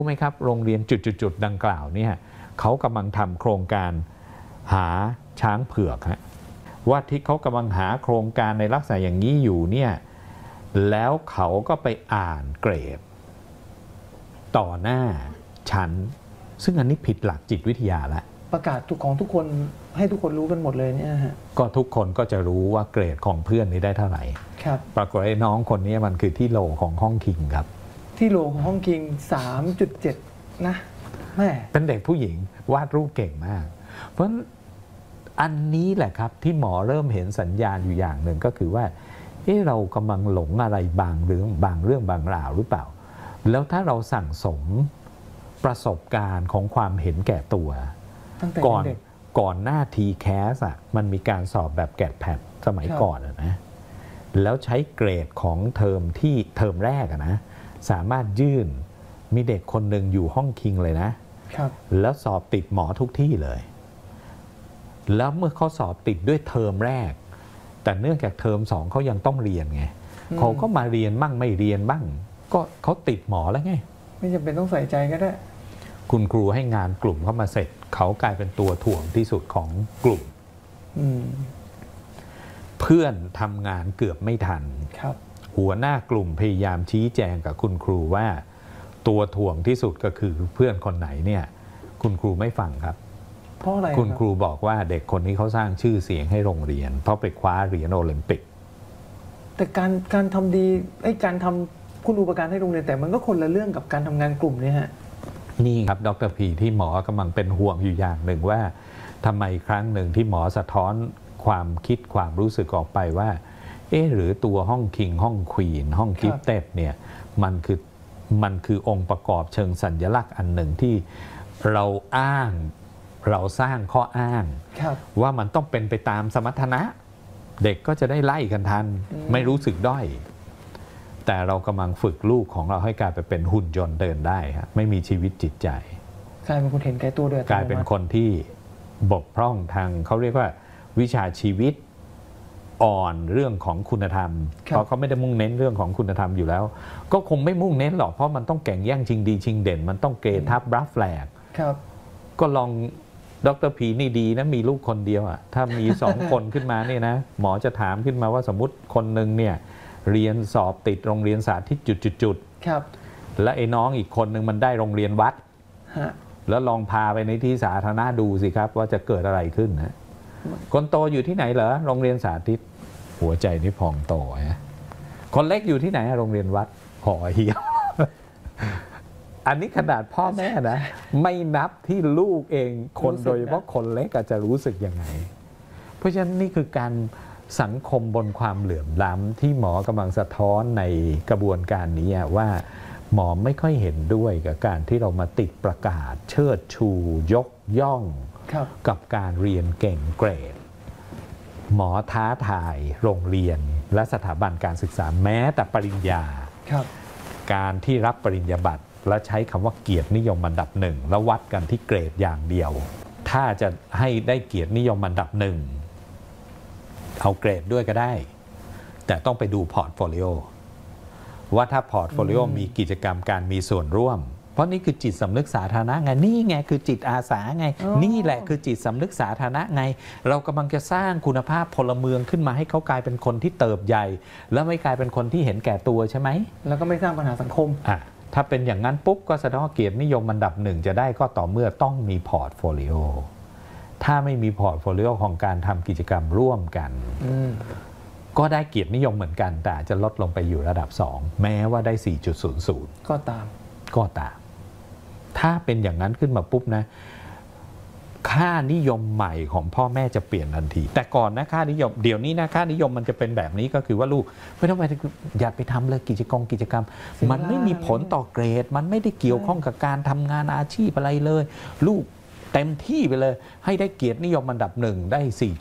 รู้ไหมครับโรงเรียนจุดๆดังกล่าวเนี่ยเขากำลังทำโครงการหาช้างเผือกฮะว่าที่เขากำลังหาโครงการในลักษณะอย่างนี้อยู่เนี่ยแล้วเขาก็ไปอ่านเกรดต่อหน้าชั้นซึ่งอันนี้ผิดหลักจิตวิทยาแล้วประกาศของทุกคนให้ทุกคนรู้กันหมดเลยเนี่ยฮะก็ทุกคนก็จะรู้ว่าเกรดของเพื่อนนี้ได้เท่าไหร่ครับปรากฏไอ้น้องคนนี้มันคือที่โหลของห้องคิงครับที่โหลของห้องคิง 3.7 นะแม่เป็นเด็กผู้หญิงวาดรูปเก่งมากเพราะอันนี้แหละครับที่หมอเริ่มเห็นสัญญาณอยู่อย่างหนึ่งก็คือว่าเรากำลังหลงอะไรบางเรื่องบางราวหรือเปล่าแล้วถ้าเราสั่งสมประสบการณ์ของความเห็นแก่ตัวก่อนหน้า TCAS อ่ะมันมีการสอบแบบแกดแพดสมัยก่อนนะแล้วใช้เกรดของเทอมแรกนะสามารถยื่นมีเด็กคนหนึ่งอยู่ห้องคิงเลยนะแล้วสอบติดหมอทุกที่เลยแล้วเมื่อเขาสอบติดด้วยเทอมแรกแต่เนื่องจากเทอม2เขายังต้องเรียนไงเขาก็มาเรียนบ้างไม่เรียนบ้างก็เขาติดหมอแล้วไงไม่จำเป็นต้องใส่ใจก็ได้คุณครูให้งานกลุ่มเข้ามาเสร็จเขากลายเป็นตัวถ่วงที่สุดของกลุ่มเพื่อนทำงานเกือบไม่ทันหัวหน้ากลุ่มพยายามชี้แจงกับคุณครูว่าตัวถ่วงที่สุดก็คือเพื่อนคนไหนเนี่ยคุณครูไม่ฟังครับเพราะอะไรคุณครูบอกว่าเด็กคนนี้เขาสร้างชื่อเสียงให้โรงเรียนเพราะไปคว้าเหรียญโอลิมปิกแต่การทำดีการทำคุณูปการให้โรงเรียนแต่มันก็คนละเรื่องกับการทำงานกลุ่มเนี่ยฮะนี่ครับดร.พีที่หมอกำลังเป็นห่วงอยู่อย่างหนึ่งว่าทำไมครั้งหนึ่งที่หมอสะท้อนความคิดความรู้สึกออกไปว่าหรือตัวห้องคิงห้องควีนห้องกิฟเต็ดเนี่ยมันคือองค์ประกอบเชิงสัญลักษณ์อันหนึ่งที่เราสร้างข้ออ้างว่ามันต้องเป็นไปตามสมรรถนะเด็กก็จะได้ไล่กันทันไม่รู้สึกด้อยแต่เรากำลังฝึกลูกของเราให้กลายไปเป็นหุ่นยนต์เดินได้ครับไม่มีชีวิตจิตใจกลายเป็นคนเห็นแก่ตัวด้วยกลายเป็นคนที่บกพร่องทางเขาเรียกว่าวิชาชีวิตอ่อนเรื่องของคุณธรรมเพราะเขาไม่ได้มุ่งเน้นเรื่องของคุณธรรมอยู่แล้วก็คงไม่มุ่งเน้นหรอกเพราะมันต้องแข่งแย่งชิงดีชิงเด่นมันต้องเกทับบรัฟแฟลกก็ลองดร.พีนี่ดีนะมีลูกคนเดียวอ่ะถ้ามี2 คนขึ้นมาเนี่ยนะหมอจะถามขึ้นมาว่าสมมติคนหนึ่งเนี่ยเรียนสอบติดโรงเรียนสาธิตจุดๆและไอ้น้องอีกคนหนึ่งมันได้โรงเรียนวัดแล้วลองพาไปในที่สาธารณะดูสิครับว่าจะเกิดอะไรขึ้นนะคนโตอยู่ที่ไหนเหรอโรงเรียนสาธิตหัวใจนี่พองโตนะคนเล็กอยู่ที่ไหนโรงเรียนวัดห่อเหี่ยวอันนี้ขนาดพ่อแม่นะไม่นับที่ลูกเองคนโดยเฉพาะคนเล็กอาจจะรู้สึกยังไงเพราะฉะนั้นนี่คือการสังคมบนความเหลื่อมล้ำที่หมอกำลังสะท้อนในกระบวนการนี้ว่าหมอไม่ค่อยเห็นด้วยกับการที่เรามาติดประกาศเชิดชูยกย่องกับการเรียนเก่งเกรดหมอท้าทายโรงเรียนและสถาบันการศึกษาแม้แต่ปริญญาการที่รับปริญญาบัตรและใช้คำว่าเกียรตินิยมอันดับ1แล้ววัดกันที่เกรดอย่างเดียวถ้าจะให้ได้เกียรตินิยมอันดับ1เอาเกรดด้วยก็ได้แต่ต้องไปดูพอร์ตโฟลิโอว่าถ้าพอร์ตโฟลิโอมีกิจกรรมการมีส่วนร่วมเพราะนี่คือจิตสำนึกสาธารณะไงนี่ไงคือจิตอาสาไงนี่แหละคือจิตสำนึกสาธารณะไงเรากำลังจะสร้างคุณภาพพลเมืองขึ้นมาให้เขากลายเป็นคนที่เติบใหญ่แล้วไม่กลายเป็นคนที่เห็นแก่ตัวใช่ไหมแล้วก็ไม่สร้างปัญหาสังคมถ้าเป็นอย่างนั้นปุ๊บก็แสดงว่าเกียรตินิยมอันดับ1จะได้ก็ต่อเมื่อต้องมีพอร์ตโฟลิโอถ้าไม่มีพอร์ตโฟลิโอของการทำกิจกรรมร่วมกันก็ได้เกียรตินิยมเหมือนกันแต่จะลดลงไปอยู่ระดับ2แม้ว่าได้ 4.00 ก็ตามถ้าเป็นอย่างนั้นขึ้นมาปุ๊บนะค่านิยมใหม่ของพ่อแม่จะเปลี่ยนทันทีแต่ก่อนนะค่านิยมเดี๋ยวนี้นะค่านิยมมันจะเป็นแบบนี้ก็คือว่าลูกไม่ต้องไปอย่าไปทำเลยกิจกรรมมันไม่มีผลต่อเกรดมันไม่ได้เกี่ยวข้องกับการทำงานอาชีพอะไรเลยลูกเต็มที่ไปเลยให้ได้เกียรตินิยมอันดับ1ได้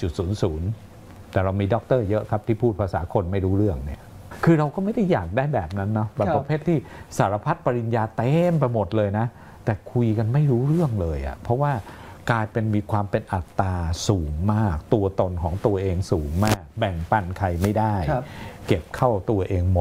4.00 แต่เรามีด็อกเตอร์เยอะครับที่พูดภาษาคนไม่รู้เรื่องเนี่ยคือเราก็ไม่ได้อยากได้แบบนั้นเนาะแบบประเภทที่สารพัดปริญญาเต็มไปหมดเลยนะแต่คุยกันไม่รู้เรื่องเลยเพราะว่ากลายเป็นมีความเป็นอัตตาสูงมากตัวตนของตัวเองสูงมากแบ่งปันใครไม่ได้เก็บเข้าตัวเองหมด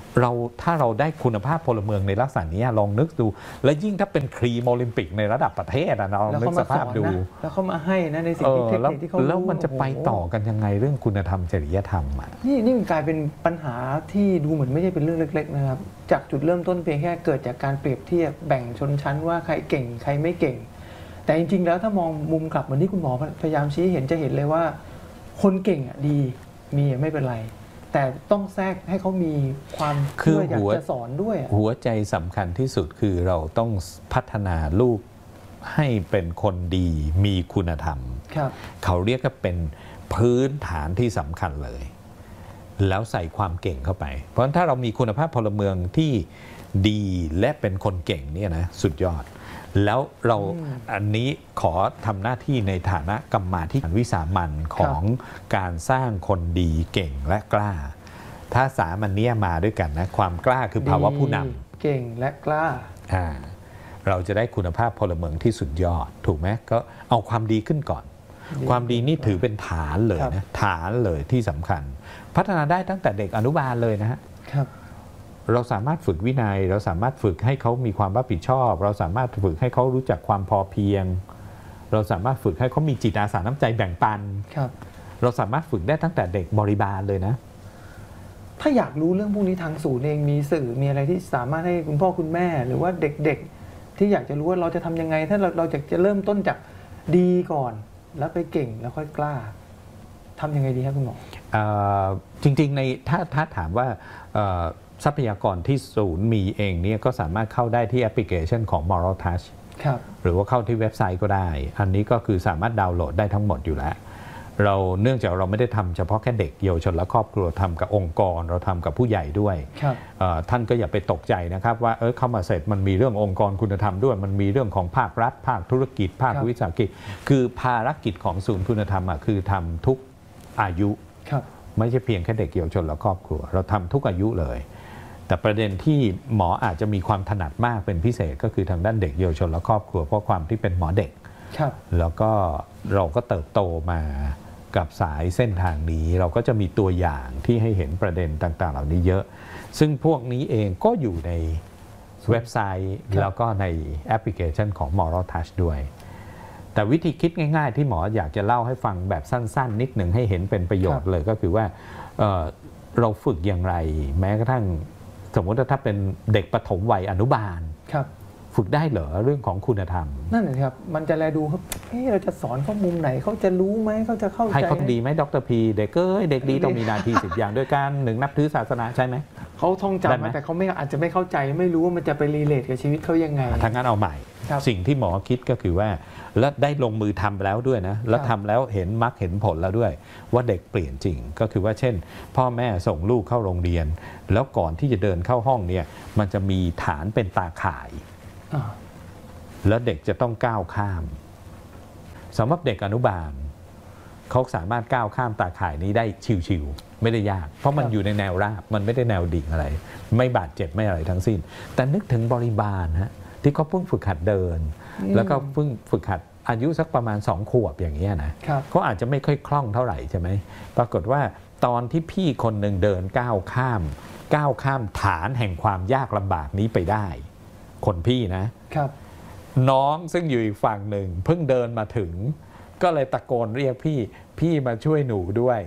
ถ้าเราได้คุณภาพพลเมืองในลักษณะนี้ลองนึกดูและยิ่งถ้าเป็นครีมโอลิมปิกในระดับประเทศเราลองนึกสภาพดูแล้วเขามาให้นะในสิ่งที่เทคนิคที่เขาแล้วมันจะไปต่อกันยังไงเรื่องคุณธรรมจริยธรรมนี่มันกลายเป็นปัญหาที่ดูเหมือนไม่ใช่เป็นเรื่องเล็กๆนะครับจากจุดเริ่มต้นเพียงแค่เกิดจากการเปรียบเทียบแบ่งชนชั้นว่าใครเก่งใครไม่เก่งแต่จริงๆแล้วถ้ามองมุมกลับเหมือนที่คุณหมอพยายามชี้เห็นจะเห็นเลยว่าคนเก่งดีมีไม่เป็นไรแต่ต้องแทรกให้เขามีความเชื่ออยากจะสอนด้วยหัวใจสำคัญที่สุดคือเราต้องพัฒนาลูกให้เป็นคนดีมีคุณธรรมเขาเรียกว่าเป็นพื้นฐานที่สำคัญเลยแล้วใส่ความเก่งเข้าไปเพราะฉะนั้นถ้าเรามีคุณภาพพลเมืองที่ดีและเป็นคนเก่งเนี่ยนะสุดยอดแล้วเราอันนี้ขอทำหน้าที่ในฐานะกรรมาธิการวิสามัญของการสร้างคนดีเก่งและกล้าถ้าสามัญนี้มาด้วยกันนะความกล้าคือภาวะผู้นำเก่งและกล้าเราจะได้คุณภาพพลเมืองที่สุดยอดถูกไหมก็เอาความดีขึ้นก่อนความดีนี่ถือเป็นฐานเลยนะฐานเลยที่สำคัญพัฒนาได้ตั้งแต่เด็กอนุบาลเลยนะฮะเราสามารถฝึกวินัยเราสามารถฝึกให้เขามีความรับผิดชอบเราสามารถฝึกให้เขารู้จักความพอเพียงเราสามารถฝึกให้เขามีจิตอาสาน้ำใจแบ่งปันเราสามารถฝึกได้ตั้งแต่เด็กบริบาลเลยนะถ้าอยากรู้เรื่องพวกนี้ทางศูนย์เองมีสื่อมีอะไรที่สามารถให้คุณพ่อคุณแม่หรือว่าเด็กๆที่อยากจะรู้ว่าเราจะทำยังไงถ้าเราจะเริ่มต้นจากดีก่อนแล้วไปเก่งแล้วค่อยกล้าทำยังไงดีครับคุณหมอจริงๆในถ้าถามว่าทรัพยากรที่ศูนย์มีเองเนี่ยก็สามารถเข้าได้ที่แอปพลิเคชันของ Moral Touch หรือว่าเข้าที่เว็บไซต์ก็ได้อันนี้ก็คือสามารถดาวน์โหลดได้ทั้งหมดอยู่แล้วเนื่องจากเราไม่ได้ทำเฉพาะแค่เด็กเยาวชนและครอบครัวทำกับองค์กรเราทำกับผู้ใหญ่ด้วยท่านก็อย่าไปตกใจนะครับว่าเข้ามาเสร็จมันมีเรื่ององค์กรคุณธรรมด้วยมันมีเรื่องของภาครัฐภาคธุรกิจภาควิสาหกิจคือภารกิจของศูนย์คุณธรรมคือทำทุกอายุไม่ใช่เพียงแค่เด็กเยาวชนและครอบครัวเราทำทุกอายุเลยแต่ประเด็นที่หมออาจจะมีความถนัดมากเป็นพิเศษก็คือทางด้านเด็กเยาวชนและครอบครัวเพราะความที่เป็นหมอเด็กแล้วก็เราก็เติบโตมากับสายเส้นทางนี้เราก็จะมีตัวอย่างที่ให้เห็นประเด็นต่างๆเหล่านี้เยอะซึ่งพวกนี้เองก็อยู่ในเว็บไซต์แล้วก็ในแอปพลิเคชันของ Moral Touch ด้วยแต่วิธีคิดง่ายๆที่หมออยากจะเล่าให้ฟังแบบสั้นๆนิดหนึ่งให้เห็นเป็นประโยชน์เลยก็คือว่าเราฝึกอย่างไรแม้กระทั่งสมมติว่าถ้าเป็นเด็กประถมวัยอนุบาลฝึกได้เหรอเรื่องของคุณธรรมนั่นเลยครับมันจะแลดูครับเราจะสอนเขามุมไหนเขาจะรู้ไหมเขาจะเข้าใจให้เขาดีไหมดร.พีเด็กเด็กดีต้องมีนาที10 อย่างด้วยกัน1นับถือศาสนาใช่ไหมเขาท่องจำแต่เขาอาจจะไม่เข้าใจไม่รู้ว่ามันจะไปรีเลทกับชีวิตเขายังไงทางนั้นเอาใหม่สิ่งที่หมอคิดก็คือว่าแล้วได้ลงมือทำแล้วด้วยนะแล้วทำแล้วเห็นมรรคเห็นผลแล้วด้วยว่าเด็กเปลี่ยนจริงก็คือว่าเช่นพ่อแม่ส่งลูกเข้าโรงเรียนแล้วก่อนที่จะเดินเข้าห้องเนี่ยมันจะมีฐานเป็นตาข่ายแล้วเด็กจะต้องก้าวข้ามสำหรับเด็กอนุบาลเขาสามารถก้าวข้ามตาข่ายนี้ได้ชิวๆไม่ได้ยากเพราะมันอยู่ในแนวราบมันไม่ได้แนวดิ่งอะไรไม่บาดเจ็บไม่อะไรทั้งสิ้นแต่นึกถึงบริบาลฮะที่เขาเพิ่งฝึกหัดเดินแล้วก็เพิ่งฝึกหัดอายุสักประมาณ2 ขวบอย่างเงี้ยนะเขาอาจจะไม่ค่อยคล่องเท่าไหร่ใช่ไหมปรากฏว่าตอนที่พี่คนหนึ่งเดินก้าวข้ามฐานแห่งความยากลำบากนี้ไปได้คนพี่นะครับน้องซึ่งอยู่อีกฝั่งหนึ่งเพิ่งเดินมาถึงก็เลยตะโกนเรียกพี่มาช่วยหนูด้วย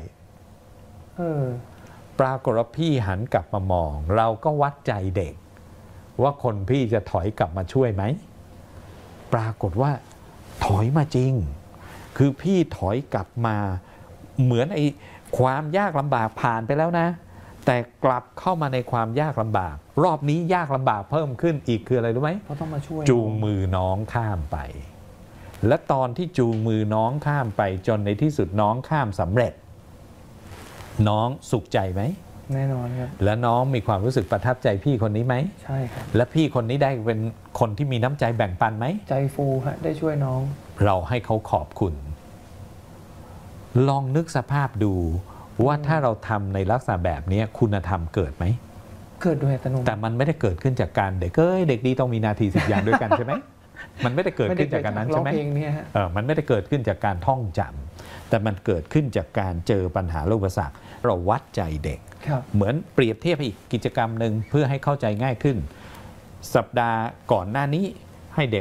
ปรากฏว่าพี่หันกลับมามองเราก็วัดใจเด็กว่าคนพี่จะถอยกลับมาช่วยไหมปรากฏว่าถอยมาจริงคือพี่ถอยกลับมาเหมือนไอ้ความยากลำบากผ่านไปแล้วนะแต่กลับเข้ามาในความยากลำบากรอบนี้ยากลำบากเพิ่มขึ้นอีกคืออะไรรู้ไหมเพราะต้องมาช่วยจูงมือน้องข้ามไปและตอนที่จูงมือน้องข้ามไปจนในที่สุดน้องข้ามสำเร็จน้องสุขใจไหมแน่นอนครับและน้องมีความรู้สึกประทับใจพี่คนนี้ไหมใช่ครับและพี่คนนี้ได้เป็นคนที่มีน้ำใจแบ่งปันไหมใจฟูฮะได้ช่วยน้องเราให้เขาขอบคุณลองนึกสภาพดูว่าถ้าเราทำในลักษณะแบบนี้คุณธรรมเกิดไหมเกิดโดยอัตโนมัติแต่มันไม่ได้เกิดขึ้นจากการเด็กดีต้องมีนาที10 อย่างด้วยกันใช่ไหมมันไม่ได้เกิดขึ้นจากการนั้นใช่ไหมร้องเพลงเนี่ยฮะมันไม่ได้เกิดขึ้นจากการท่องจำแต่มันเกิดขึ้นจากการเจอปัญหาและอุปสรรคเราวัดใจเด็กครับเหมือนเปรียบเทียบอีกกิจกรรมหนึ่งเพื่อให้เข้าใจง่ายขึ้น สัปดาห์ก่อนหน้านี้ให้เด็ก